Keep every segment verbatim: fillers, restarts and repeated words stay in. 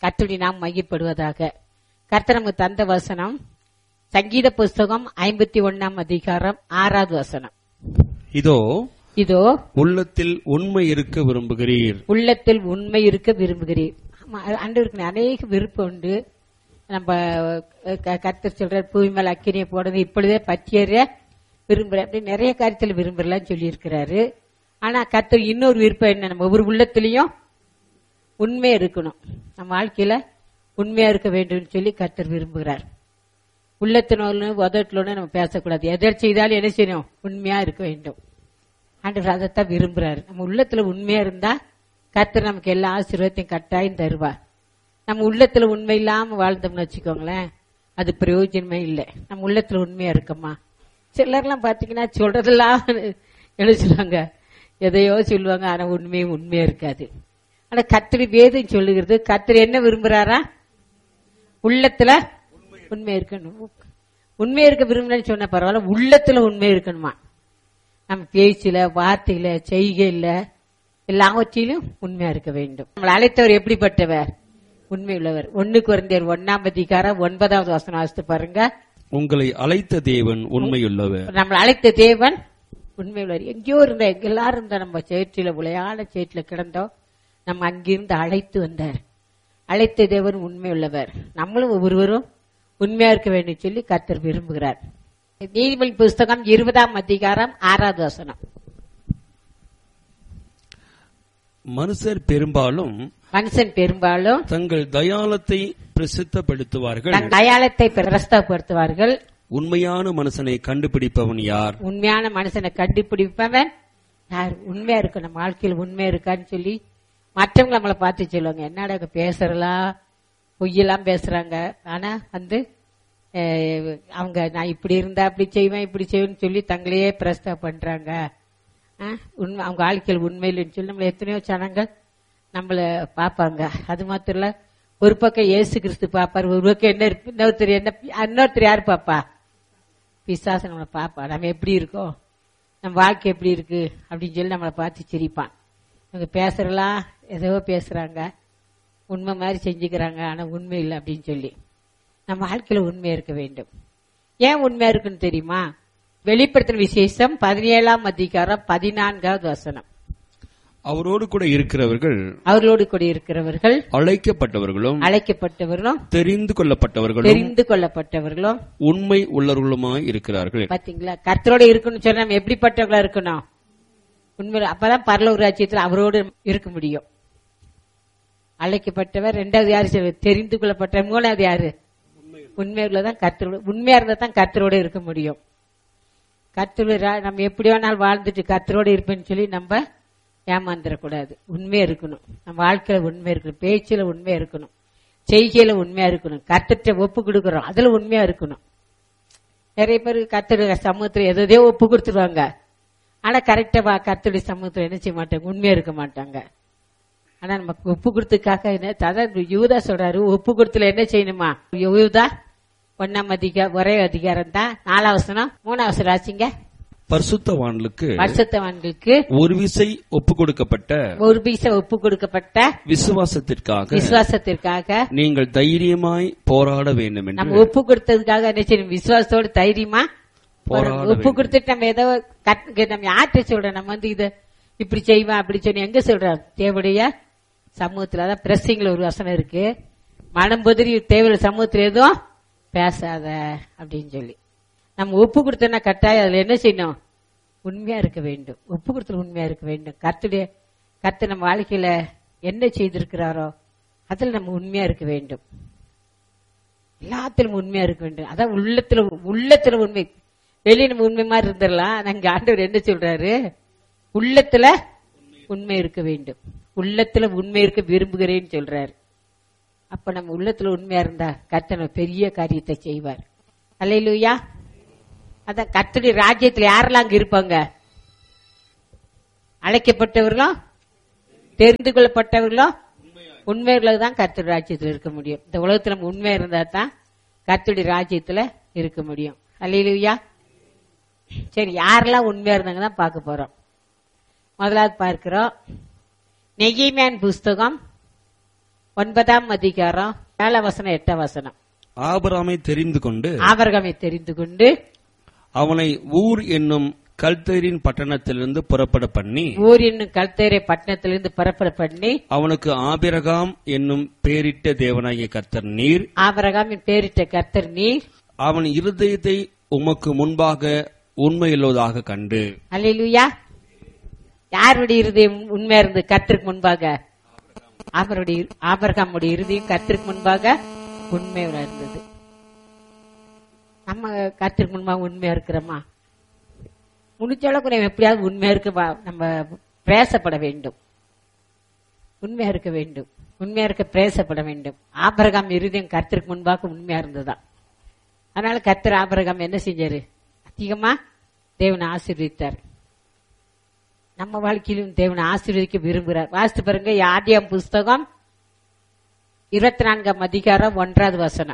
கர்த்தருடைய நாம் மையப்படுவதாக. கர்த்தர் நமக்கு தந்த வசனம் சங்கீத புஸ்தகம் ஐம்பத்தி ஒன்னாம் அதிகாரம் ஆறாவது வசனம். இதோ இதோ உள்ளத்தில் உண்மை இருக்க விரும்புகிறீர். உள்ளத்தில் உண்மை இருக்க விரும்புகிறீர். ஆண்டவருக்கு அநேக விருப்பம் உண்டு. நம்ம கர்த்தர் சொல்ற பூமி மேல அக்கினியை போடுறது இப்பொழுதே பற்றியற விரும்புற அப்படி நிறைய காரியத்தில் விரும்புறலாம் சொல்லி இருக்கிறாரு. ஆனா கர்த்தர் இன்னொரு விருப்பம் என்ன, நம்ம ஒவ்வொரு உள்ளத்திலையும் உண்மையா இருக்கணும். நம்ம வாழ்க்கையில உண்மையா இருக்க வேண்டும் சொல்லி கர்த்தர் விரும்புகிறார். உள்ளத்தினோடு உதட்டலோடு நம்ம பேசக்கூடாது. எதை செய்தாலும் என்ன செய்யணும், உண்மையா இருக்க வேண்டும். ஆண்டவர் அதைத்தான் விரும்புறாரு. நம்ம உள்ளத்துல உண்மையா இருந்தா கர்த்தர் நமக்கு எல்லா ஆசீர்வாதத்தையும் கட்டாயம் தருவார். நம்ம உள்ளத்துல உண்மை இல்லாம வாழ்ந்தோம்னு வச்சுக்கோங்களேன், அது பிரயோஜனமே இல்லை. நம்ம உள்ளத்துல உண்மையா இருக்கோமா? சிலர்லாம் பாத்தீங்கன்னா சொல்றதெல்லாம் எழுச்சுவாங்க, எதையோ சொல்லுவாங்க, ஆனா உண்மையும் உண்மையா இருக்காது. ஆனா கர்த்தர் வேதம் சொல்லுகிறது, கர்த்தர் என்ன விரும்புறாரா? உள்ளத்துல உண்மை இருக்கணும். உண்மை இருக்க விரும்பலன்னு சொன்ன பரவாயில்ல, உள்ளத்துல உண்மை இருக்கணுமா? நம்ம பேச்சுல, வார்த்தையில, செய்கையில எல்லாவற்றிலும் உண்மையா இருக்க வேண்டும். நம்மளை அழைத்தவர் எப்படிப்பட்டவர்? உண்மை உள்ளவர். ஒன்னு குறைந்தர் ஒன்னாம் அதிகாரம் ஒன்பதாவது வசனம் வாசித்து பாருங்க. உங்களை அழைத்த தேவன் உண்மையுள்ளவர். நம்மளை அழைத்த தேவன் உண்மை உள்ளவர். எங்கேயோ இருந்த எல்லாரும் இருந்த நம்ம சேற்றில உளையான சேற்றில கிடந்தோம், நம்ம அங்கிருந்து அழைத்து வந்தார். அழைத்த தேவன் உண்மை உள்ளவர். நம்மளும் ஒவ்வொருவரும் உண்மையா இருக்க வேண்டும் சொல்லி கர்த்தர் விரும்புகிறார். நீதிமொழி புஸ்தகம் இருபதாம் அதிகாரம் ஆறாவது வசனம். மனுஷர் பெரும்பாலும் மனுஷன் பெரும்பாலும் தங்கள் தயாளத்தை பிரசித்தப்படுத்துவார்கள், தயாளத்தை பிரஸ்தப்படுத்துவார்கள். உண்மையான மனுஷனை கண்டுபிடிப்பவன் யார்? உண்மையான மனுஷனை கண்டுபிடிப்பவன் யார்? உண்மையா இருக்கு, நம்ம வாழ்க்கையில் உண்மையா இருக்கான்னு சொல்லி மற்றவங்க நம்மளை பார்த்து சொல்லுவாங்க, என்னடா பேசுறலாம், பொய்யெல்லாம் பேசுறாங்க. ஆனா வந்து அவங்க நான் இப்படி இருந்தா அப்படி செய்வேன் இப்படி செய்வேன்னு சொல்லி தங்களையே பிரஸ்தா பண்றாங்க. உண்மை அவங்க வாழ்க்கையில் உண்மையில்னு சொல்லி நம்மள எத்தனையோ ஜனங்கள் நம்மள பாப்பாங்க. அது மாத்திரம் இல்ல, ஒரு பக்கம் இயேசு கிறிஸ்து பாப்பாரு, ஒரு பக்கம் என்ன இன்னொருத்தர் என்ன இன்னொருத்தர் யாரு பாப்பா? பிசாசு நம்மளை பாப்பா. நம்ம எப்படி இருக்கோம், நம்ம வாழ்க்கை எப்படி இருக்கு அப்படின்னு சொல்லி நம்மளை பார்த்து சிரிப்பான். இவங்க பேசுறலாம் ஏதோ பேசுறாங்க, உண்மை மாதிரி செஞ்சுக்கிறாங்க, ஆனா உண்மை இல்லை அப்படின்னு சொல்லி. நம்ம வாழ்க்கையில உண்மையா இருக்க வேண்டும். ஏன் உண்மையா இருக்குன்னு தெரியுமா? வெளிப்படுத்துற விசேஷம் பதினேழாம் அதிகாரம் பதினான்காவது வசனம். அவரோடு கூட இருக்கிறவர்கள் அவர்களோடு கூட இருக்கிறவர்கள் அழைக்கப்பட்டவர்களும் அழைக்கப்பட்டவர்களும் தெரிந்து கொள்ளப்பட்டவர்களும் தெரிந்து கொள்ளப்பட்டவர்களும் உண்மை உள்ளவர்களுமாய் இருக்கிறார்கள். பாத்தீங்களா? கர்த்தரோட இருக்கணும்னு சொன்னா நம்ம எப்படிப்பட்டவர்களா இருக்கணும்? உண்மை. அப்பதான் பரலோக ராஜ்யத்தில் அவரோடு இருக்க முடியும். அழைக்கப்பட்டவர். ரெண்டாவது யாரு? தெரிந்து கொள்ளப்பட்ட. மூணாவது யாரு? உண்மையுள்ளதான் கர்த்தரோட. உண்மையா இருந்தா தான் கர்த்தரோட இருக்க முடியும். கர்த்தரோட நம்ம எப்படி வேணாலும் வாழ்ந்துட்டு கர்த்தரோட இருப்பேன்னு சொல்லி நம்ம ஏமாந்துடக்கூடாது. உண்மையா இருக்கணும். நம்ம வாழ்க்கையில உண்மையா இருக்கணும், பேச்சுல உண்மையா இருக்கணும், செய்கையில உண்மையா இருக்கணும், கர்த்தர்ட்ட ஒப்பு கொடுக்கறோம் அதுல உண்மையா இருக்கணும். நிறைய பேர் கர்த்தருடைய சமூகத்துல எதோ ஒப்பு கொடுத்துருவாங்க, ஆனா கரெக்டா கர்த்தருடைய சமூகத்துல என்ன செய்ய மாட்டாங்க, உண்மையா இருக்க மாட்டாங்க. ஆனா நமக்கு ஒப்பு கொடுத்ததுக்காக என்ன அதான் யூதா சொல்றாரு, ஒப்பு கொடுத்துல என்ன செய்யணுமா? யூதா ஒன்னாம் அதிகாரம் ஒரே அதிகாரம் தான், நாலாம் வசனம் மூணாம் வசனம் ஆச்சுங்க. பரிசுத்தவான்களுக்கு பரிசுத்தவான்களுக்கு ஒரு விசை ஒப்பு கொடுக்கப்பட்ட ஒரு விசை ஒப்பு கொடுக்கப்பட்ட விசுவாசத்திற்காக விசுவாசத்திற்காக நீங்கள் தைரியமாய் போராட வேண்டும் என்று. நம்ம ஒப்பு கொடுத்ததுக்காக என்ன செய்யணும்? விசுவாசத்தோடு தைரியமா ஒப்பு கொடுத்துட்டு நம்ம ஏதோ நம்ம யார்கிட்ட சொல்றோம், நம்ம வந்து இத இப்படி செய்வேன் அப்படி சொல்லி எங்க சொல்றோம்? தேவடைய சமூகத்துல. அதான் பிரசிங்ல ஒரு வசனம் இருக்கு, மனம் பொதிரி தேவையான சமூகத்துல எதுவும் பேசாத அப்படின்னு சொல்லி. நம்ம ஒப்பு கொடுத்தோம்னா கட்டாயம் அதுல என்ன செய்யணும்? உண்மையா இருக்க வேண்டும். ஒப்பு கொடுத்துல உண்மையா இருக்க வேண்டும். கர்த்தருடைய கர்த்தர் நம்ம வாழ்க்கையில என்ன செய்திருக்கிறாரோ அதுல நம்ம உண்மையா இருக்க வேண்டும். எல்லாத்திலும் உண்மையா இருக்க வேண்டும். அதான் உள்ளத்துல உள்ளத்துல உண்மை. வெளியே நம்ம உண்மை மாதிரி இருந்துடலாம். நாங்க ஆண்டவர் என்ன சொல்றாரு? உள்ளத்துல உண்மை இருக்க வேண்டும். உள்ளத்துல உண்மை இருக்க விரும்புகிறேன்னு சொல்றாரு. அப்ப நம்ம உள்ளத்துல உண்மையா இருந்தா கர்த்தர் பெரிய காரியத்தை செய்வார். அல்லேலூயா. அதான் கர்த்தருடைய ராஜ்யத்துல யாரெல்லாம் அங்க இருப்பாங்க? அழைக்கப்பட்டவர்களும் தெரிந்து கொள்ளப்பட்டவர்களும் உண்மையுள்ள தான் கர்த்தருடைய ராஜ்யத்துல இருக்க முடியும். இந்த உலகத்துல நம்ம உண்மையா இருந்தா தான் கர்த்தருடைய ராஜ்யத்துல இருக்க முடியும். அல்லேலூயா. சரி, யாரெல்லாம் உண்மையா இருந்தாங்க தான் பார்க்க போறோம். முதலாவது பார்க்கிறோம், நெகேமியாவின் புஸ்தகம் ஒன்பதாம் அதிகாரம் ஏழாம் வசனம் எட்டாம் வசனம். ஆபிரகாமை தெரிந்து கொண்டு ஆபிரகாமை தெரிந்து கொண்டு அவனை ஊர் என்னும் கல்தேரின் பட்டணத்திலிருந்து புறப்பட பண்ணி ஊர் என்னும் கல்தேரை பட்டணத்திலிருந்து புறப்பட பண்ணி அவனுக்கு ஆபிரகாம் என்னும் பேரிட்ட தேவனாகிய கர்த்தர் நீர், ஆபிரகாமின் பேரிட்ட கர்த்தர் நீர், அவன் இருதயத்தை உமக்கு முன்பாக உண்மையுள்ளதாக கண்டு. அல்லேலூயா. யாருடைய இருதயம் உண்மையா இருந்து கர்த்தருக்கு முன்பாக? அவருடைய ஆபிரகாமுடைய இருதயம் கர்த்தருக்கு முன்பாக உண்மையா இருந்தது. நம்ம கர்த்தருக்கு முன்பாக உண்மையா இருக்கிறோமா? முடிஞ்ச அளவுக்கு நம்ம எப்படியாவது உண்மையா இருக்க நம்ம பிரயாசப்பட வேண்டும். உண்மையா இருக்க வேண்டும். உண்மையா இருக்க பிரயாசப்பட வேண்டும். ஆபிரகாம் இருதயம் கர்த்தருக்கு முன்பாக உண்மையா இருந்ததுதான். அதனால கர்த்தர் ஆபிரகாம் என்ன செஞ்சாரு? அதிகமா தேவனை ஆசீர்வதித்தார். நம்ம வாழ்க்கையிலும் தேவனை ஆசீர்வதிக்க விரும்புகிறார். வாசித்து பாருங்க, ஆதியாகமம் புஸ்தகம் இருபத்தி நான்காம் அதிகாரம் ஒன்றாவது வசனம்.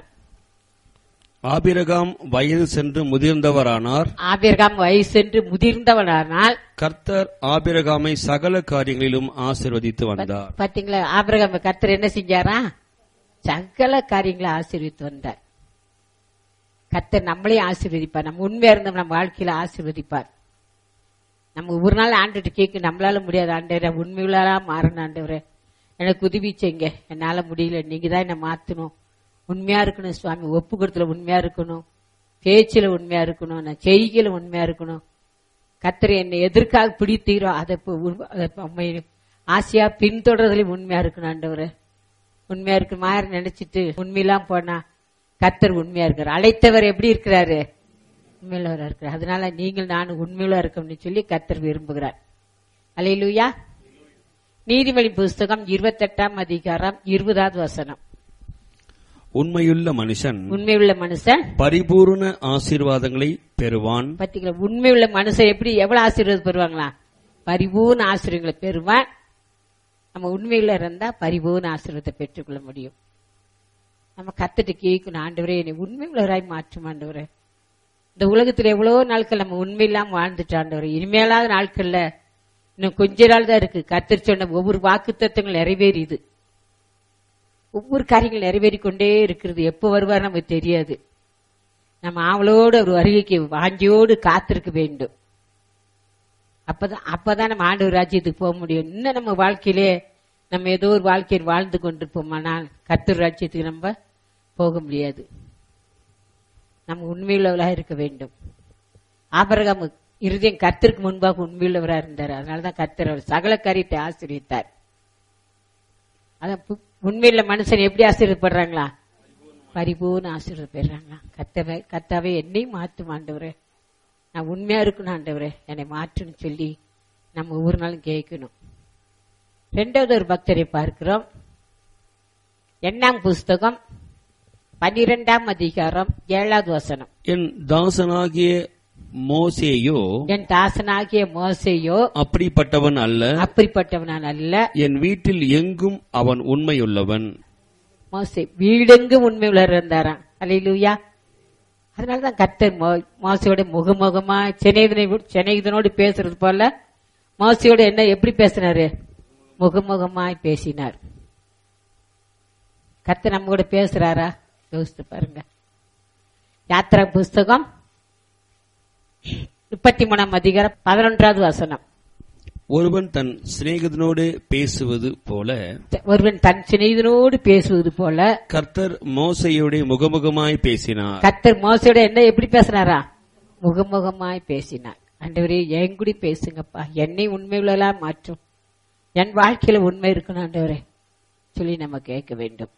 ஆபிரகாம் வயது சென்று முதிர்ந்தவரானார். ஆபிரகாம் வயது சென்று முதிர்ந்தவரானால் கர்த்தர் ஆபிரகாமை சகல காரியங்களிலும் ஆசீர்வதித்து வந்தார். பாத்தீங்களா? ஆபிரகாம் கர்த்தர் என்ன செஞ்சாரா? சகல காரியங்களை ஆசீர்வதித்து வந்தார். கர்த்தர் நம்மளே ஆசீர்வதிப்பார். நம்ம உண்மையா இருந்தோம் நம்ம வாழ்க்கையில ஆசீர்வதிப்பார். நம்ம ஒரு நாள் ஆண்டுட்டு கேட்க நம்மளால முடியாது. ஆண்டவரே உண்மையுள்ளா மாறணும். ஆண்டவரே எனக்கு உதவி செய்யுங்க, என்னால முடியல, நீங்க தான் என்ன மாத்தணும். உண்மையா இருக்கணும் சுவாமி, ஒப்பு கொடுத்துல உண்மையா இருக்கணும், பேச்சில உண்மையா இருக்கணும், நான் செய்கையில உண்மையா இருக்கணும். கர்த்தர் என்னை எதற்காக பிடித்தீரோ அதை ஆசையா பின்தொடர்றதுலயும் உண்மையா இருக்கணும். ஆண்டவரே உண்மையா இருக்கு மாதிரி நினைச்சிட்டு உண்மையெல்லாம் போனா கர்த்தர் உண்மையா இருக்காரு. அழைத்தவர் எப்படி இருக்கிறாரு? உண்மையுள்ளவரா இருக்கிறார். அதனால நீங்கள் நானும் உண்மையுள்ள இருக்கணும்னு சொல்லி கர்த்தர் விரும்புகிறார். அல்லேலூயா. நீதிமொழி புஸ்தகம் இருபத்தி எட்டாம் அதிகாரம் இருபதாவது வசனம். உண்மையுள்ள மனுஷன் உண்மையுள்ள மனுஷன் பரிபூர்ண ஆசீர்வாதங்களை பெறுவான். பாத்தீங்களா? உண்மையுள்ள மனுஷன் எப்படி எவ்வளவு ஆசீர்வாதம் பெறுவாங்களா? பரிபூர்ண ஆசீர்வாதங்களை பெறுவான். நம்ம உண்மையுள்ள இருந்தா பரிபூர்ண ஆசீர்வாதத்தை பெற்றுக்கொள்ள முடியும். நம்ம கத்துட்டு கேட்கணும், ஆண்டவரே என்னை உண்மையுள்ளவராய் மாற்றும். ஆண்டவரே இந்த உலகத்துல எவ்வளவோ நாட்கள் நம்ம உண்மையில்லாம வாழ்ந்துட்டு ஆண்டவரே, இனிமேலாத நாட்கள்ல இன்னும் கொஞ்ச நாள் தான் இருக்கு. கர்த்தர் சொன்ன ஒவ்வொரு வாக்கு தத்தங்கள் நிறைவேறிது. ஒவ்வொரு காரியங்கள் நிறைவேறி கொண்டே இருக்கிறது. எப்ப வருவார் நமக்கு தெரியாது. நம்ம ஆவலோடு ஒரு வருகைக்கு வாஞ்சியோடு காத்திருக்க வேண்டும். அப்பதான் அப்பதான் நம்ம ஆண்டவர் ராஜ்யத்துக்கு போக முடியும். இன்னும் நம்ம வாழ்க்கையிலே நம்ம ஏதோ ஒரு வாழ்க்கையில் வாழ்ந்து கொண்டிருப்போமானால் கர்த்தர் ராஜ்யத்துக்கு நம்ம போக முடியாது. நம்ம உண்மையுள்ளவராக இருக்க வேண்டும். ஆபிரகாம் இருதயம் கர்த்தருக்கு முன்பாக உண்மையுள்ளவராக இருந்தார். அதனாலதான் கர்த்தர் அவர் சகல காரியத்தை ஆசீர்வதித்தார். அதான் உண்மையுள்ள மனுஷன் எப்படி ஆசீர்வதிப்படுறாங்களா? பரிபூர்ண ஆசீர்வாதம் பெறாங்களா? கர்த்தவே கர்த்தாவே என்னை மாற்றும் ஆண்டவரே, நான் உண்மையா இருக்கணும் ஆண்டவரே, என்னை மாற்றுன்னு சொல்லி நம்ம ஒவ்வொரு நாளும் கேட்கணும். இரண்டாவது ஒரு பக்தரை பார்க்கிறோம். எண்ணாம் புஸ்தகம் பனிரெண்டாம் அதிகாரம் ஏழாவது வசனம். என் தாசனாகிய மோசேயோ என் தாசனாகிய மோசேயோ அப்படிப்பட்டவன் அல்ல, அப்படிப்பட்டவன் அல்ல, என் வீட்டில் எங்கும் அவன் உண்மையுள்ளவன். மோசே வீடெங்கும் உண்மையுள்ளவர் இருந்தாராம். அல்லேலூயா. அதனாலதான் கர்த்தர் மோசையோட முகமுகமா சென்னைதனோடு பேசுறது போல மோசையோட என்ன எப்படி பேசினாரு? முகமுகமாய் பேசினார். கர்த்தர் நம்ம கூட பேசுறாரா? யோசித்து பாருங்க. யாத்திரா புஸ்தகம் முப்பத்தி மூணாம் அதிகாரம் பதினொன்றாவது வசனம். ஒருவன் தன் சிநேகிதனோடு பேசுவது போல ஒருவன் தன் சிநேகிதனோடு பேசுவது போல கர்த்தர் மோசையோட முகமுகமாய் பேசினார். கர்த்தர் மோசையோட என்ன எப்படி பேசினாரா? முகமுகமாய் பேசினார். ஆண்டவரே என் கூட பேசுங்கப்பா, என்னை உண்மையுள்ளா மாற்றும், என் வாழ்க்கையில உண்மை இருக்கணும் ஆண்டவரே சொல்லி நம்ம கேட்க வேண்டும்.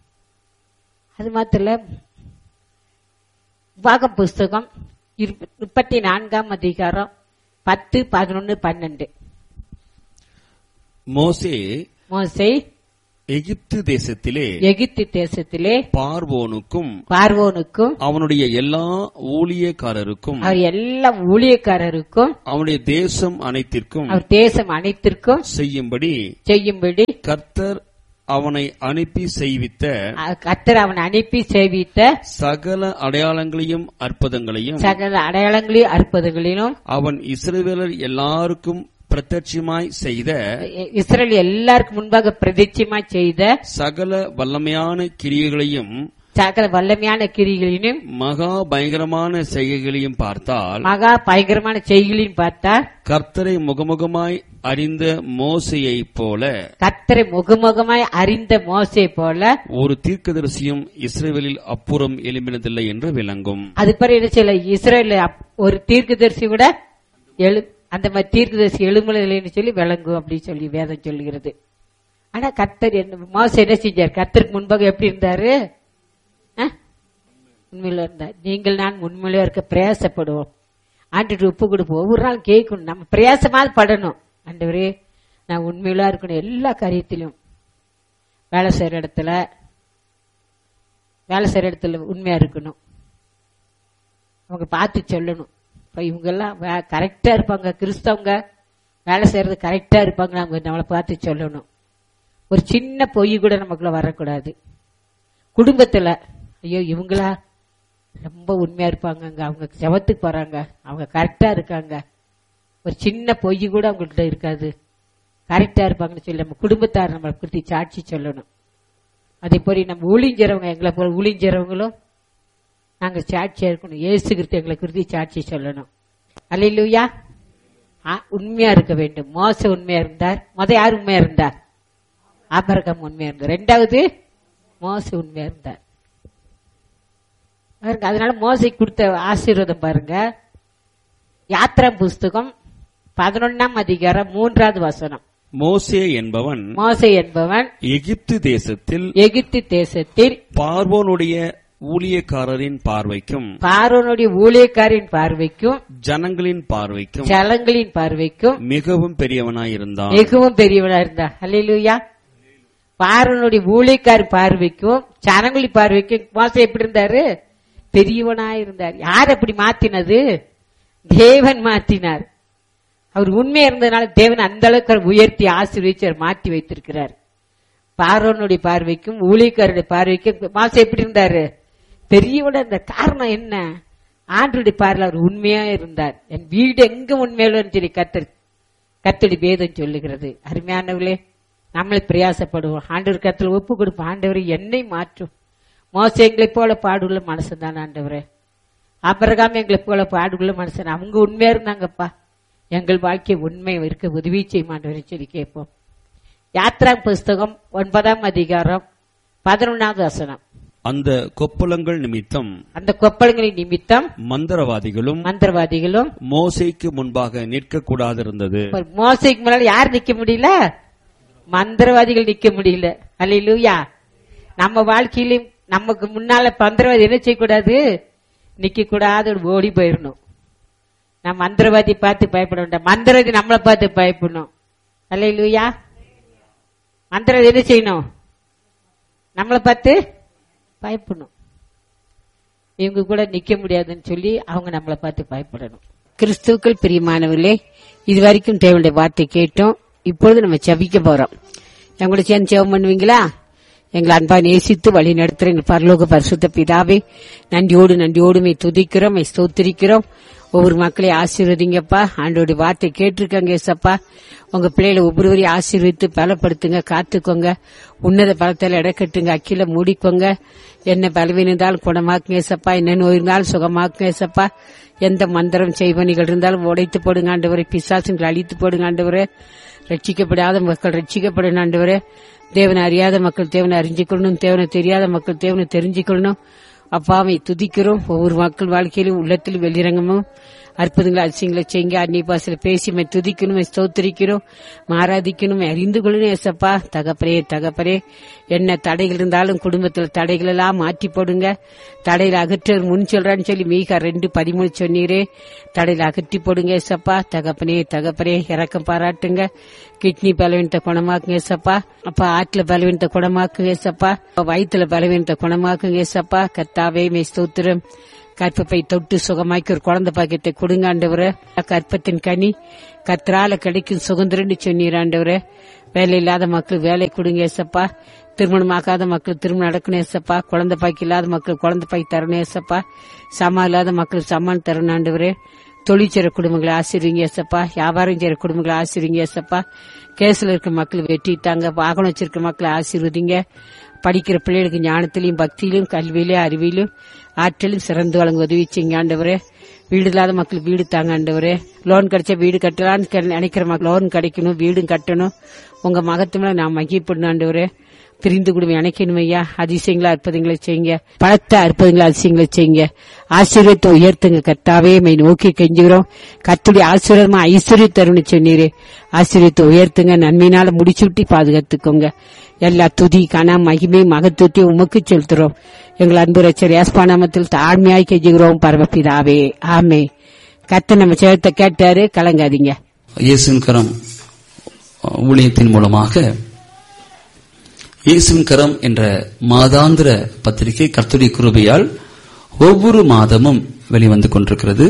அது மாத்திரம் உபாகம் புஸ்தகம் முப்பத்தி நான்காம் அதிகாரம் பத்து பதினொன்னு பன்னெண்டு. மோசே மோசே எகிப்து தேசத்திலே எகிப்து தேசத்திலே பார்வோனுக்கும் பார்வோனுக்கும் அவனுடைய எல்லா ஊழியக்காரருக்கும் அவர் எல்லா ஊழியக்காரருக்கும் அவனுடைய தேசம் அனைத்திற்கும் அவர் தேசம் அனைத்திற்கும் செய்யும்படி செய்யும்படி கர்த்தர் அவனை அனுப்பி செய்வித்த கர்த்தர் அவனை அனுப்பி செய்வித்த சகல அடையாளங்களையும் அற்புதங்களையும் சகல அடையாளங்களையும் அற்புதங்களிலும் அவன் இஸ்ரவேலர் எல்லாருக்கும் பிரத்யட்சமாய் செய்த இஸ்ரவேல் எல்லாருக்கும் முன்பாக பிரதிட்சமாய் செய்த சகல வல்லமையான கிரியைகளையும் சகல வல்லமையான கிரிகளையும் மகா பயங்கரமான செய்கைகளையும் பார்த்தால் மகா பயங்கரமான செய்கைகளையும் பார்த்தால் கர்த்தரை முகமுகமாய் அறிந்த மோசையை போல கர்த்தரை முகமுகமாய் அறிந்த மோசே போல ஒரு தீர்க்கதரிசியும் இஸ்ரவேலில் அப்புறம் எழும்பினதில்லை என்று விளங்கும். அது பிறகு என்ன செய்யல, இஸ்ரவேல் ஒரு தீர்க்கதரிசி கூட எழு அந்த மாதிரி தீர்க்கதரிசி எழும்பலைன்னு சொல்லி விளங்கும் அப்படின்னு சொல்லி வேதம் சொல்லுகிறது. ஆனா கர்த்தர் என்ன மோசே என்ன செஞ்சார்? கர்த்தருக்கு முன்பாக எப்படி இருந்தாரு? உண்மையில இருந்தார். நீங்கள் நான் உண்மையில இருக்க பிரயாசப்படுவோம், ஆண்டு உப்பு கொடுப்போம், ஒவ்வொரு நாள் கேட்கணும், நம்ம பிரயாசமாவது படணும். ஆண்டவரே நான் உண்மையில இருக்கணும், எல்லா காரியத்திலும் வேலை செய்யற இடத்துல வேலை செய்யற இடத்துல உண்மையா இருக்கணும். அவங்க பார்த்து சொல்லணும், இப்ப இவங்க எல்லாம் கரெக்டா இருப்பாங்க, கிறிஸ்தவங்க வேலை செய்யறது கரெக்டா இருப்பாங்க, அவங்க நம்மளை பார்த்து சொல்லணும். ஒரு சின்ன பொய் கூட நமக்குள்ள வரக்கூடாது. குடும்பத்துல ஐயோ இவங்களா ரொம்ப உண்மையா இருப்பாங்க, அவங்க செவத்துக்கு போறாங்க, அவங்க கரெக்டா இருக்காங்க, ஒரு சின்ன பொய் கூட அவங்கள்ட்ட இருக்காது, கரெக்டா இருப்பாங்கன்னு சொல்லி நம்ம குடும்பத்தார் நம்மளை குறித்து சாட்சி சொல்லணும். அதே போல நம்ம ஊழிஞ்சறவங்க, எங்களை போல ஊழிஞ்சறவங்களும் நாங்க சாட்சியா இருக்கணும். இயேசு கிறிஸ்து எங்களை குறித்து சாட்சி சொல்லணும். அல்லேலூயா. உண்மையா இருக்க வேண்டும். மோசே உண்மையா இருந்தார். முத யார் உண்மையா இருந்தார்? ஆபிரகாம் உண்மையா இருந்தார். ரெண்டாவது மோசே உண்மையா இருந்தார். அதனால மோசே கொடுத்த ஆசீர்வாதம் பாருங்க. யாத்ரா புஸ்தகம் பதினொன்னாம் அதிகாரம் மூன்றாவது வசனம். மோசே என்பவன் மோசே என்பவன் எகிப்து தேசத்தில் எகிப்து தேசத்தில் பார்வோனுடைய ஊழியக்காரரின் பார்வைக்கும் பார்வோனுடைய ஊழியக்காரின் பார்வைக்கும் ஜனங்களின் பார்வைக்கும் ஜனங்களின் பார்வைக்கும் மிகவும் பெரியவனாயிருந்தான். மிகவும் பெரியவனாயிருந்தான். அல்லேலூயா. பார்வோனுடைய ஊழியக்காரி பார்வைக்கும் ஜனங்களின் பார்வைக்கும் மோசே எப்படி இருந்தாரு? பெரியவனாயிருந்தார். யார் அப்படி மாத்தினது? தேவன் மாத்தினார். அவர் உண்மையா இருந்ததுனால தேவன் அந்த அளவுக்கு உயர்த்தி ஆசீர்வதிச்சு மாற்றி வைத்திருக்கிறார். பார்வோனுடைய பார்வைக்கும் ஊழியக்காரருடைய பார்வைக்கும் மோசே எப்படி இருந்தாரு? பெரியவனா இருந்த காரணம் என்ன? ஆண்டவருடைய பார்வையில் அவர் உண்மையா இருந்தார். என் வீடு எங்க உண்மையில சொல்லி கர்த்தர் கர்த்தருடைய வேதம் சொல்லுகிறது. அருமையானவர்களே, நம்மளை பிரயாசப்படுவோம், ஆண்டவர் கர்த்தர் ஒப்பு கொடுப்போம். ஆண்டவரை என்னை மாற்றும். மோசே எங்களை போல பாடுள்ள மனுஷன் தான் ஆண்டவரே. ஆபிரகாம் எங்களை போல பாடுள்ள மனுஷன், அவங்க உண்மையா இருந்தாங்கப்பா, எங்கள் வாழ்க்கை உண்மை இருக்க உதவி செய்யும் ஆண்டவரை சொல்லி கேட்போம். யாத்ரா புஸ்தகம் ஒன்பதாம் அதிகாரம் பதினொன்னாவது வசனம். அந்த கொப்பளங்கள் நிமித்தம் அந்த கொப்பளங்களின் நிமித்தம் மந்திரவாதிகளும் மந்திரவாதிகளும் மோசேக்கு முன்பாக நிற்க கூடாதிருந்தது. மோசேக்கு முன்னாடி யார் நிக்க முடியல? மந்திரவாதிகள் நிக்க முடியல. அல்லேலூயா. நம்ம வாழ்க்கையிலும் நமக்கு முன்னால மந்திரவாதி என்ன செய்யக்கூடாது? நிக்க கூடாது, ஓடி போயிடணும். நம்ம மந்திரவாதி பார்த்து பயப்பட வேண்டாம், மந்திரவாதி நம்மளை பார்த்து பயப்படணும். அல்லேலூயா. மந்திரவாதி என்ன செய்யணும்? நம்மளை பார்த்து பயப்படணும். இவங்க கூட நிக்க முடியாதுன்னு சொல்லி அவங்க நம்மளை பார்த்து பயப்படணும். கிறிஸ்துக்கள் பிரியமானவர்களே, இதுவரைக்கும் தேவனுடைய வார்த்தை கேட்டோம். இப்பொழுது நம்ம ஜெபிக்க போறோம். எங்களோட சேர்ந்து ஜெபம் பண்ணுவீங்களா? எங்களை அன்பா நேசித்து வழி நடத்துற எங்கள் பரலோக பரிசுத்த பிதாவே, நன்றியோடு நன்றியோடுமே துதிக்கிறோம், ஸ்தோத்திரிக்கிறோம். ஒவ்வொரு மக்களையும் ஆசீர்வதிங்கப்பா. ஆண்டோடைய வார்த்தை கேட்டிருக்காங்க ஏசப்பா. உங்க பிள்ளைகளை ஒவ்வொருவரையும் ஆசீர்வித்து பலப்படுத்துங்க, காத்துக்கோங்க. உன்னத பலத்தால இடக்கட்டுங்க, அக்கில மூடிக்கோங்க. என்ன பலவீனம் இருந்தாலும் குணமாக்குங்க ஏசப்பா, என்ன நோய் இருந்தாலும் சுகமாக்குங்க ஏசப்பா. எந்த மந்திரம் செய்வனிகள் இருந்தாலும் உடைத்து போடுங்க ஆண்டவரே, பிசாசுங்களை அழித்து போடுங்க ஆண்டவரே. ரட்சிக்கப்படாத மக்கள் ரட்சிக்கப்படணும் ஆண்டவரே. தேவனை அறியாத மக்கள் தேவனை அறிஞ்சுக்கொள்ளணும், தேவனை தெரியாத மக்கள் தேவனை தெரிஞ்சுக்கொள்ளணும். அப்பாவை துதிக்கிறோம். ஒவ்வொரு மக்கள் வாழ்க்கையிலும் உள்ளத்திலும் வெளிரங்கமும் அற்புதங்களை அதிசயங்களை செய்யுங்க. அந்நிய பாசையில பேசி துதிக்கணும், ஸ்தோத்திரிக்கிறோம், ஆராதிக்கணும், அறிந்து கொள்ளணும் ஏசப்பா. தகப்பரே தகப்பரே, என்ன தடைகள் இருந்தாலும் குடும்பத்தில் தடைகள் எல்லாம் மாற்றி போடுங்க. தடையில அகற்ற முன் சொல்றான்னு சொல்லி மீகா ரெண்டு பதிமூணு சொன்னீரே, தடையில அகற்றி போடுங்க ஏசப்பா. தகப்பனே தகப்பரே, இறக்கம் பாராட்டுங்க. கிட்னி பலவீனத்தை குணமாக்குங்க ஏசப்பா. அப்பா ஆற்றுல பலவீனத்தை குணமாக்குங்க ஏசப்பா. வயிற்றுல பலவீனத்தை குணமாக்குங்க ஏசப்பா. கர்த்தாவே மே ஸ்தோத்திரம். கற்பப்பை தொட்டு சுகமாக்கி ஒரு குழந்தை பாக்கியத்தை கொடுங்க ஆண்டவரே. கற்பத்தின் கனி கர்த்தரால கிடைக்கும் சுதந்திரன்னு சொன்னீர் ஆண்டவரே. வேலை இல்லாத மக்கள் வேலை கொடுங்க ஏசப்பா. திருமணமாக்காத மக்கள் திருமணம் நடக்கணும் ஏசப்பா. குழந்தை பாக்கி இல்லாத மக்கள் குழந்தை பாக்கி தரணும் ஏசப்பா. சமா இல்லாத மக்கள் சமான் தரணும் ஆண்டவரே. தொழில் செய்ற குடும்பங்களை ஆசீர்வதிங்க ஏசப்பா. வியாபாரம் செய்யற குடும்பங்களை ஆசீர்வதிங்க ஏசப்பா. கேஸ்ல இருக்க மக்கள் வெட்டிட்டாங்க. வாகனம் வச்சிருக்க மக்களை ஆசீர்வதிங்க. படிக்கிற பிள்ளைகளுக்கு ஞானத்திலையும் பக்தியிலும் கல்வியிலும் அறிவிலும் ஆற்றலும் சிறந்து வழங்க உதவி செய்யுங்க ஆண்டவரே. வீடு இல்லாத மக்களுக்கு வீடு தாங்க ஆண்டவரே. லோன் கிடைச்சா வீடு கட்டலான்னு நினைக்கிற மக்கள் லோன் கிடைக்கணும், வீடும் கட்டணும். உங்க மகத்துவம் நான் மகிழ்ப்படணும் ஆண்டவரே. பிரிந்து குடும்பம் இணைக்கணும் ஐயா. அதிசயங்களா அற்புதங்களை செய்யுங்க. பலத்த அற்புதங்களா அதிசயங்களை செய்யுங்க. ஆசீர்வாதத்தை உயர்த்துங்க கர்த்தாவே. மை நோக்கி கெஞ்சுகிறோம். கர்த்தருடைய ஆசீர்வாதமா ஐஸ்வர்யம் தருணம் சொன்னீரே. ஆசீர்வாதத்தை உயர்த்துங்க. நன்மையினால முடிச்சு விட்டு பாதுகாத்துக்கோங்க. எல்லா துதி கன மகிமை மகத்துவத்தையும் உமக்கு செலுத்துறோம். எங்கள் அன்பு ரட்சகர் இயேசுவின் நாமத்தில் தாழ்மையாய் கெஞ்சுகிறோம் பரமபிதாவே. ஆமே. கர்த்தர் நம்ம ஜெபத்தை கேட்டாரு. கலங்காதீங்க. இயேசுவின் கரம் ஊழியத்தின் மூலமாக இயேசுவின் கரம் என்ற மாதாந்திர பத்திரிகை கர்த்தருடைய கிருபையால் ஒவ்வொரு மாதமும் வெளிவந்து கொண்டிருக்கிறது.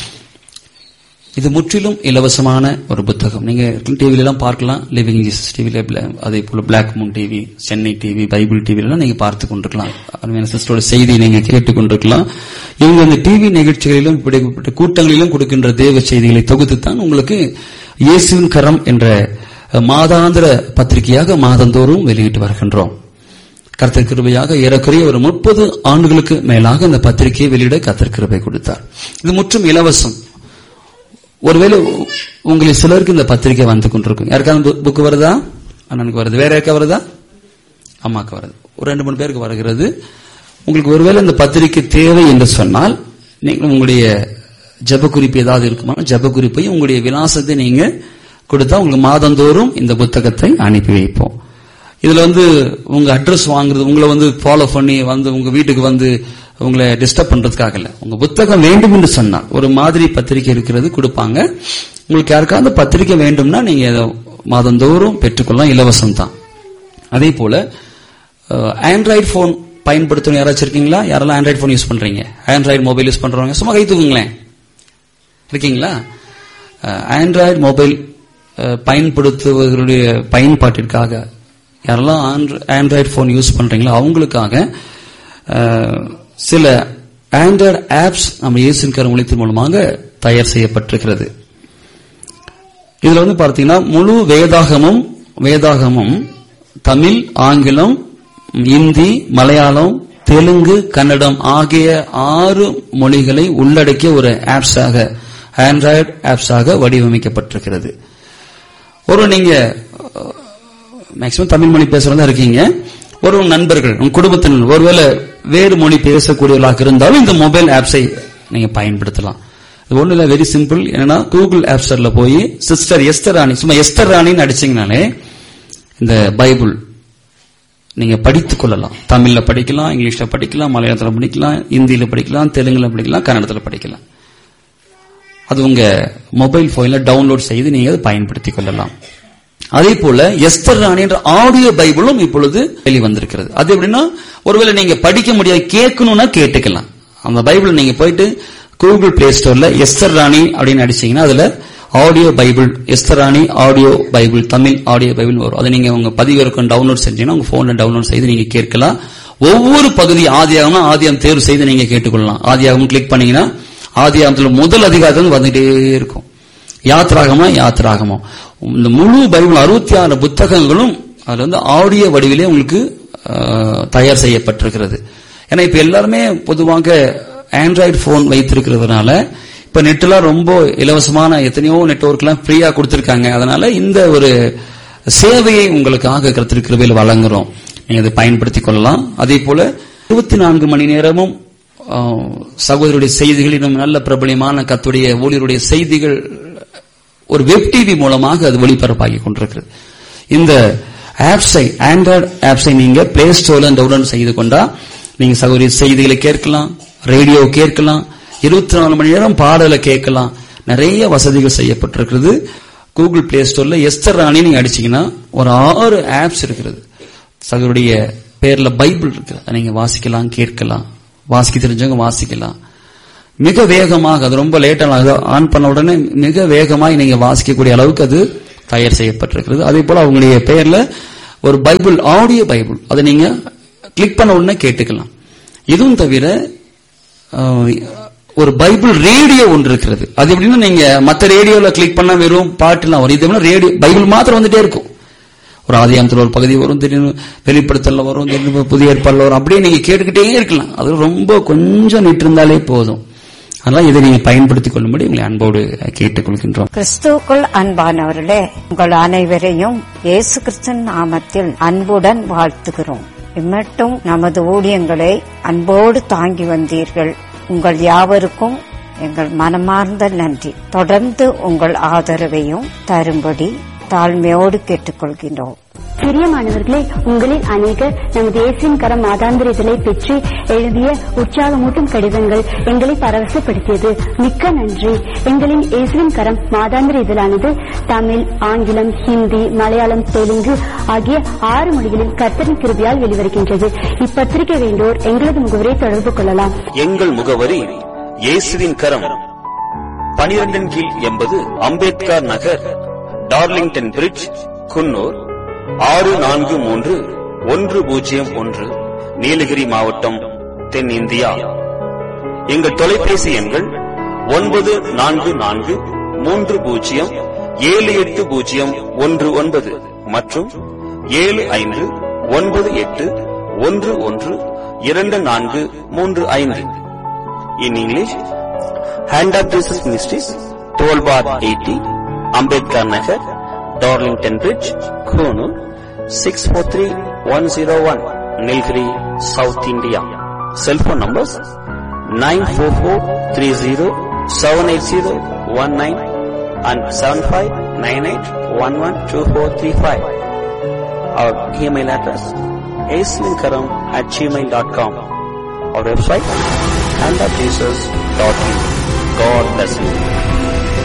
இது முற்றிலும் இலவசமான ஒரு புத்தகம். நீங்க டிவில எல்லாம் பார்க்கலாம். லிவிங் ஜீசஸ் டிவில, அதே போல black Moon TV, Chennai TV, Bible டிவில எல்லாம் நீங்க பார்த்து கொண்டிருக்கலாம். சிஸ்டரோட செய்தியை நீங்க கேட்டுக் கொண்டிருக்கலாம். இவங்க அந்த டிவி நிகழ்ச்சிகளிலும் இப்படிப்பட்ட கூட்டங்களிலும் கொடுக்கின்ற தேவ செய்திகளை தொகுத்துத்தான் உங்களுக்கு இயேசுவின் கரம் என்ற மாதாந்திர பத்திரிகையாக மாதந்தோறும் வெளியிட்டு வருகின்றோம். கர்த்தர் கிருபையாக ஏறக்குறைய ஒரு முப்பது ஆண்டுகளுக்கு மேலாக இந்த பத்திரிகையை வெளியிட கர்த்தர் கிருபை கொடுத்தார். இது முற்றும் இலவசம். ஒருவேளை உங்களுக்கு சிலருக்கு இந்த பத்திரிகை வந்து கொண்டிருக்கும். யாருக்காவது புக்கு வருதா? அண்ணனுக்கு வருது. வேற யாருக்கா வருதா? அம்மாக்கு வருது. ஒரு ரெண்டு மூணு பேருக்கு வருகிறது. உங்களுக்கு ஒருவேளை இந்த பத்திரிகை தேவை என்று சொன்னால் நீங்கள் உங்களுடைய ஜப குறிப்பு ஏதாவது இருக்குமா, ஜப குறிப்பையும் உங்களுடைய விலாசத்தை நீங்க கொடுத்தா உங்களுக்கு மாதந்தோறும் இந்த புத்தகத்தை அனுப்பி வைப்போம். இதுல வந்து உங்க அட்ரஸ் வாங்குறது, உங்களை வந்து ஃபாலோ பண்ணி வந்து உங்க வீட்டுக்கு வந்து உங்களை டிஸ்டர்ப் பண்றதுக்காக இல்ல. உங்க புத்தகம் வேண்டும் என்று சொன்னால் ஒரு மாதிரி பத்திரிகை இருக்கிறது கொடுப்பாங்க. உங்களுக்கு யாருக்காவது பத்திரிகை வேண்டும்னா நீங்க மாதந்தோறும் பெற்றுக்கொள்ளலாம். இலவசம் தான். அதே போல ஆண்ட்ராய்டு போன் பயன்படுத்தணும் யாராச்சும் இருக்கீங்களா? யாரெல்லாம் ஆண்ட்ராய்டு போன் யூஸ் பண்றீங்க? ஆண்ட்ராய்டு மொபைல் யூஸ் பண்றவங்க சும்மா கை தூக்குங்களேன். இருக்கீங்களா? ஆண்ட்ராய்டு மொபைல் பயன்படுத்துவர்களுடைய பயன்பாட்டிற்காக யாரெல்லாம் ஆண்ட்ராய்டு போன் யூஸ் பண்றீங்களோ அவங்களுக்காக சில ஆண்ட்ராய்டு ஆப்ஸ் நம்ம இயேசுவின் கரம் ஊழியத்தின் மூலமாக தயார் செய்யப்பட்டிருக்கிறது. இதுல வந்து பார்த்தீங்கன்னா முழு வேதாகமும் வேதாகமும் தமிழ், ஆங்கிலம், இந்தி, மலையாளம், தெலுங்கு, கன்னடம் ஆகிய ஆறு மொழிகளை உள்ளடக்கிய ஒரு ஆப்ஸாக ஆண்ட்ராய்டு ஆப்ஸாக வடிவமைக்கப்பட்டிருக்கிறது. ஒரு நீங்க மேக்சிமம் தமிழ் மொழி பேசுறதா இருக்கீங்க. ஒரு நண்பர்கள், உங்க குடும்பத்தினர் ஒருவேளை வேறு மொழி பேசக்கூடியவர்களாக இருந்தாலும் இந்த மொபைல் ஆப்ஸை நீங்க பயன்படுத்தலாம். இது ஒண்ணு இல்ல, வெரி சிம்பிள். என்னன்னா கூகுள் ஆப் ஸ்டோர்ல போய் சிஸ்டர் எஸ்தர் ராணி, சும்மா எஸ்தர் ராணின்னு அடிச்சீங்கனாலே இந்த பைபிள் நீங்க படித்துக் கொள்ளலாம். தமிழ்ல படிக்கலாம், இங்கிலீஷ்ல படிக்கலாம், மலையாளத்துல படிக்கலாம், இந்தியில படிக்கலாம், தெலுங்குல படிக்கலாம், கன்னடத்துல படிக்கலாம். அது உங்க மொபைல் போன்ல டவுன்லோட் செய்து நீங்க அதை பயன்படுத்திக் கொள்ளலாம். அதே போல எஸ்தர் ராணி என்ற ஆடியோ பைபிளும் இப்பொழுது வெளிவந்திருக்கிறது. அது எப்படின்னா ஒருவேளை நீங்க படிக்க முடியாது, கேட்கணும்னா கேட்டுக்கலாம். அந்த பைபிள் நீங்க போயிட்டு கூகுள் பிளே ஸ்டோர்ல எஸ்தர் ராணி அப்படின்னு அடிச்சீங்கன்னா அதுல ஆடியோ பைபிள், எஸ்தர் ராணி audio Bible, Tamil audio Bible வரும். அதை நீங்க உங்க பதிவிறக்கம் டவுன்லோட் செஞ்சீங்கன்னா உங்க போன்ல டவுன்லோட் செய்து நீங்க கேட்கலாம். ஒவ்வொரு பகுதி ஆதியாகம்னா ஆதியாகம் தேர்வு செய்து நீங்க கேட்டுக்கொள்ளலாம். ஆதியாகம் கிளிக் பண்ணீங்கன்னா ஆதியாகத்துல முதல் அதிகாரம் வந்துட்டே இருக்கும். யாத்ராகமா யாத்ராகமோ இந்த முழு பைபிள் அறுபத்தி ஆறு புத்தகங்களும் அதுல வந்து ஆடியோ வடிவிலே உங்களுக்கு தயார் செய்யப்பட்டிருக்கிறது. ஏன்னா இப்ப எல்லாருமே பொதுவாக ஆண்ட்ராய்டு போன் வைத்திருக்கிறதுனால இப்ப நெட்லாம் ரொம்ப இலவசமான எத்தனையோ நெட்வொர்க் எல்லாம் ஃப்ரீயா கொடுத்திருக்காங்க. அதனால இந்த ஒரு சேவையை உங்களுக்காக கர்த்தர் கிருபையில் வழங்குறோம். நீங்க அதை பயன்படுத்திக் கொள்ளலாம். அதே போல இருபத்தி நான்கு மணி நேரமும் சகோதரருடைய செய்திகள், இன்னும் நல்ல பிரபலியமான கர்த்தருடைய ஊழியருடைய செய்திகள் ஒரு வெப் டிவி மூலமாக அது ஒளிபரப்பாகி கொண்டிருக்கிறது. இந்த ஆப்ஸை ஆண்ட்ராய்டு ஆப்ஸை நீங்க பிளே ஸ்டோர்ல டவுன்லோட் செய்து கொண்டா நீங்க சகோதரி செய்திகளை கேட்கலாம், ரேடியோ கேட்கலாம், இருபத்தி நாலு மணி நேரம் பாடலை கேட்கலாம். நிறைய வசதிகள் செய்யப்பட்டிருக்கிறது. கூகுள் பிளே ஸ்டோர்ல எஸ்தர் ராணி நீங்க அடிச்சீங்கன்னா ஒரு ஆறு ஆப்ஸ் இருக்கிறது. சகோதரிய பேர்ல பைபிள் இருக்கு, அதை நீங்க வாசிக்கலாம், கேட்கலாம். வாசிக்க தெரிஞ்சவங்க வாசிக்கலாம். மிக வேகமாக, அது ரொம்ப லேட்டாக ஆன் பண்ண உடனே மிக வேகமாக நீங்க வாசிக்கக்கூடிய அளவுக்கு அது தயார் செய்யப்பட்டிருக்கிறது. அதே போல அவங்களுடைய பெயர்ல ஒரு பைபிள், ஆடியோ பைபிள், அதை நீங்க கிளிக் பண்ண உடனே கேட்டுக்கலாம். இதுவும் தவிர ஒரு பைபிள் ரேடியோ ஒன்று இருக்கிறது. அது எப்படின்னா நீங்க மத்த ரேடியோல கிளிக் பண்ணா வெறும் பாட்டுலாம் வரும். இது ரேடியோ பைபிள் மாத்திரம் வந்துட்டே இருக்கும். ஒரு ஆதியாகமத்துல ஒரு பகுதி வரும், திடீர்னு வெளிப்படுத்தல வரும், திடீர்னு புதிய ஏற்பாடுல வரும். அப்படியே நீங்க கேட்டுக்கிட்டே இருக்கலாம். அது ரொம்ப கொஞ்சம் நிட்டு இருந்தாலே போதும். அதனால இதை நீங்க பயன்படுத்திக் கொள்ளும்படி உங்களை அன்போடு கேட்டுக் கொள்கின்றோம். கிறிஸ்துவுக்குள் அன்பானவர்களே, உங்கள் அனைவரையும் இயேசு கிறிஸ்துவின் நாமத்தில் அன்புடன் வாழ்த்துகிறோம். இம்மட்டும் நமது ஊழியங்களை அன்போடு தாங்கி வந்தீர்கள். உங்கள் யாவருக்கும் எங்கள் மனமார்ந்த நன்றி. தொடர்ந்து உங்கள் ஆதரவையும் தரும்படி தாழ்மையோடு கேட்டுக்கொள்கின்றோம். பிரியமானவர்களே, உங்களில் அநேகர் நமது இயேசுவின் கரம் மாதாந்திர இதழை பெற்று எழுதிய உற்சாகமூட்டும் கடிதங்கள் எங்களை பரவசப்படுத்தியது. மிக்க நன்றி. எங்களின் இயேசுவின் கரம் மாதாந்திர இதழானது தமிழ், ஆங்கிலம், ஹிந்தி, மலையாளம், தெலுங்கு ஆகிய ஆறு மொழிகளில் கர்த்தரின் கிருபையால் வெளிவருகின்றது. இப்பத்திரிகை வேண்டோர் எங்களது முகவரியை தொடர்பு கொள்ளலாம். எங்கள் முகவரி இயேசுவின் கரம், பனிரெண்டின் கீழ் எண்பது அம்பேத்கர் நகர், டார்லிங்டன் பிரிட்ஜ், குன்னூர் ஆறு நான்கு மூன்று ஒன்று பூஜ்ஜியம் ஒன்று, நீலகிரி மாவட்டம், தென்னிந்தியா. எங்கள் தொலைபேசி எண்கள் ஒன்பது நான்கு நான்கு மூன்று பூஜ்ஜியம் ஏழு எட்டு பூஜ்ஜியம் ஒன்று ஒன்பது மற்றும் ஏழு ஐந்து ஒன்பது எட்டு ஒன்று ஒன்று இரண்டு நான்கு மூன்று ஐந்து. In English, hand of Jesus ministries, twelve bar eighty, Ambedkar Nagar, Darlington bridge, Coonoor six four three one zero one, Nilgiri, south India. Cellphone numbers nine four four three zero seven eight zero one nine and seven five nine eight one one two four three five. Our email address aislinkaram at gmail dot com. Our website hand of jesus dot in. God bless you.